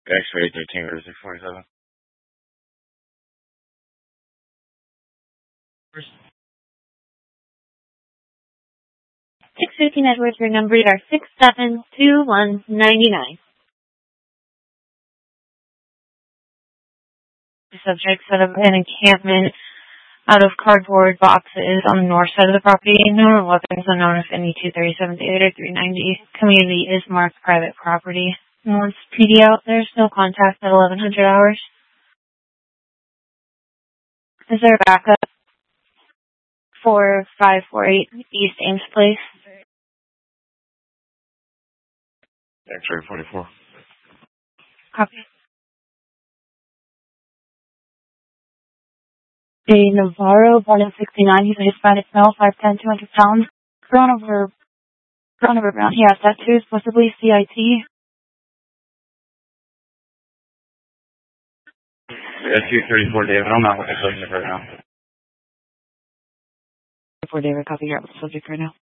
X-ray 13 or 647. 615 Edwards, your numbers are 672199. The subject set up an encampment out of cardboard boxes on the north side of the property. No weapons unknown if any 237 or 390. Community is marked private property. And once PD out, there's no contact at 1100 hours. Is there a backup? 4548 East Ames Place. X-ray 44. Copy. A Navarro, born in 69. He's a Hispanic male, 5'10", 200 pounds. Brown over brown. He has tattoos, possibly CIT. Yeah, 234 David. I'm not with the subject right now. 234 David, copy. You're out with the subject right now.